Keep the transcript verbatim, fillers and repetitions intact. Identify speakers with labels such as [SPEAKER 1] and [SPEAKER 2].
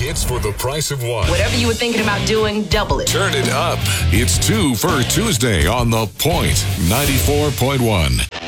[SPEAKER 1] hits for the price of one.
[SPEAKER 2] Whatever you were thinking about doing, double it.
[SPEAKER 1] Turn it up. It's two for Tuesday on The Point, ninety-four point one.